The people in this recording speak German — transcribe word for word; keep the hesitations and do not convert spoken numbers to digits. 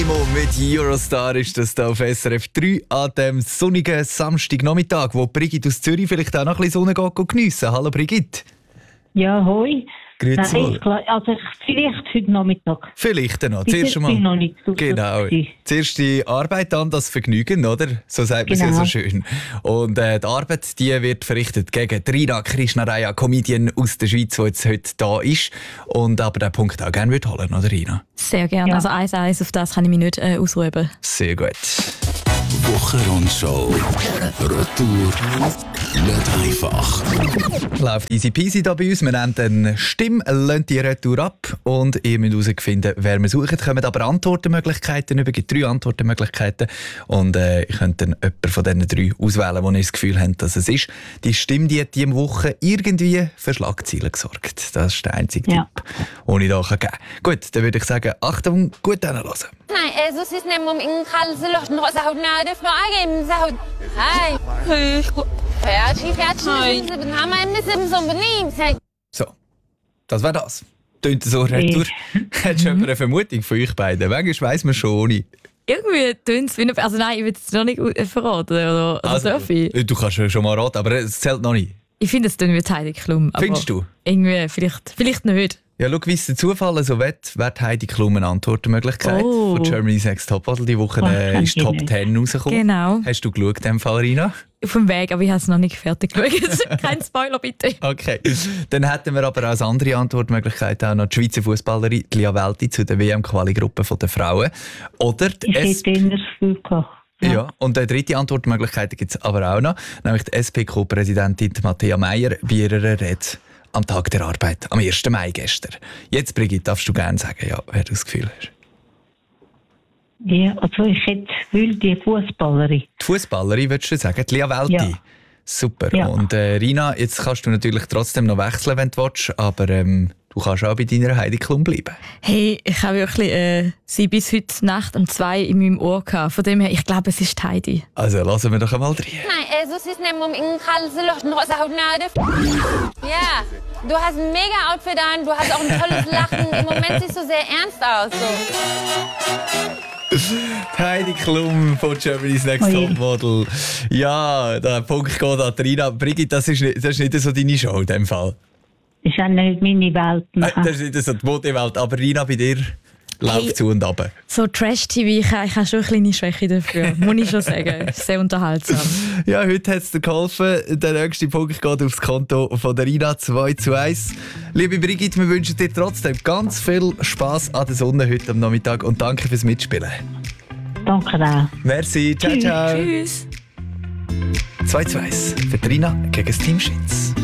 Limo mit Eurostar ist das hier auf S R F drei an dem sonnigen Samstagnachmittag, wo Brigitte aus Zürich vielleicht auch noch ein bisschen Sonne geht geniessen. Hallo Brigitte. Ja, hoi. Grüezi Nein, wohl. ist klar. Also vielleicht heute Nachmittag. Vielleicht noch. Bis Zuerst jetzt mal. bin ich noch nicht so Genau. gewesen. Zuerst die Arbeit, dann das Vergnügen, oder? So sagt man es ja Genau. so schön. Und äh, die Arbeit die wird verrichtet gegen Rina Krishnaraya, Comedian aus der Schweiz, die jetzt heute da ist. Und aber den Punkt auch gerne würde holen, oder Rina? Sehr gerne. Ja. Also eins eins, auf das kann ich mich nicht äh, ausruhen. Sehr gut. Wochenrundschau. Retour. Nicht einfach. Läuft easy peasy da bei uns. Wir nehmen eine Stimme, lassen die Retour ab und ihr müsst herausfinden, wer wir suchen. Kommen aber Antwortmöglichkeiten über. Es gibt drei Antwortmöglichkeiten und äh, ihr könnt dann jemanden von diesen drei auswählen, wo ihr das Gefühl habt, dass es ist. Die Stimme die hat diese Woche irgendwie für Schlagzeilen gesorgt. Das ist der einzige Ja. Tipp, den ich hier geben kann. Gut, dann würde ich sagen, Achtung, gut hinhören. Nej, altså sidst nem om ingen kralse lorten og så har hun nørdet fra igennem så har hun hej færdig færdig så den har man mit dem so benehmen So, das wäre das. Tönt so Retour. Hättest du eine Vermutung von euch beiden? Manchmal weiss man schon ohne. Irgendwie tönt es wie eine... Also nein, ich will es noch nicht äh, verraten. Oder, also, darf ich? Du kannst ja schon mal raten, aber es zählt noch nicht. Ich finde, es tönt wie Heidi Klum. aber Findest du? Irgendwie, vielleicht, vielleicht nicht. Ja, schau, wie es der Zufall so will, wäre Heidi Klum eine Antwortmöglichkeit Oh. von Germany's Next Topmodel. Die Woche Oh, äh, ist kenn Top ich nicht. zehn rausgekommen. Genau. Hast du geschaut, in dem Fall, Rina? Auf dem Weg, aber ich habe es noch nicht fertig geschaut. Kein Spoiler, bitte. Okay. Dann hätten wir aber als andere Antwortmöglichkeit auch noch die Schweizer Fußballerin Lia Welti zu der W M-Quali-Gruppe der Frauen. Oder die Ich S hätte eher das Gefühl gehabt. Ja. Und eine dritte Antwortmöglichkeit gibt es aber auch noch, nämlich die S P K-Präsidentin Matthäa Meier bei ihrer Rede am Tag der Arbeit, am ersten Mai gestern. Jetzt, Brigitte, darfst du gerne sagen, ja, wer du das Gefühl hast. Ja, also ich hätte will die Fußballerin. Die Fußballerin, würdest du sagen, die Lia Welti? Ja. Super. Ja. Und äh, Rina, jetzt kannst du natürlich trotzdem noch wechseln, wenn du willst, aber ähm, du kannst auch bei deiner Heidi Klum bleiben. Hey, ich habe wirklich äh, sie bis heute Nacht um zwei in meinem Ohr gehabt. Von dem her, ich glaube, es ist Heidi. Also lassen wir doch einmal rein. Nej, altså sidst nem om ingen kralse lorten og så har hun nørdet ja, du hast ein mega Outfit an, du hast auch ein tolles Lachen, im Moment siehst du sehr ernst aus so. Heidi Klum von Germany's Next Oje. Topmodel. Ja, der Punkt geht an Rina. Brigitte, das ist, nicht, das ist nicht so deine Show in dem Fall. Das ist auch nicht meine Welt. Äh, nachher. Das ist nicht so die Modewelt, aber Rina, bei dir läuft Hey. zu und ab. So Trash-T V, ich, habe- ich habe schon eine kleine Schwäche dafür. Muss ich schon sagen. Sehr unterhaltsam. Ja, heute hat es dir geholfen. Der nächste Punkt geht aufs Konto von der Rina zwei zu eins. Liebe Brigitte, wir wünschen dir trotzdem ganz viel Spass an der Sonne heute am Nachmittag und danke fürs Mitspielen. Danke auch. Merci, ciao, Tschüss. ciao. Tschüss. zwei zu eins für die Rina gegen das Team Schitz.